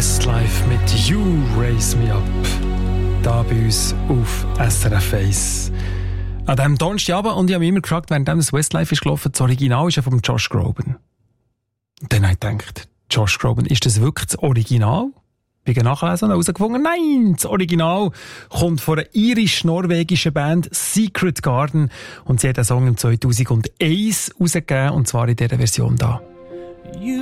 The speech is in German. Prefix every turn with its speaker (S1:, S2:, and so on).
S1: Westlife mit You Raise Me Up. Da bei uns auf SRF 1. An diesem Donnerstagabend, und ich habe mich immer gefragt, während das Westlife ist gelaufen, das Original ist ja von Josh Groban. Und dann habe ich gedacht, Josh Groban, ist das wirklich das Original? Ich habe nachgelesen und herausgefunden, nein, das Original kommt von einer irisch-norwegischen Band Secret Garden und sie hat den Song im 2001 rausgegeben, und zwar in dieser Version da.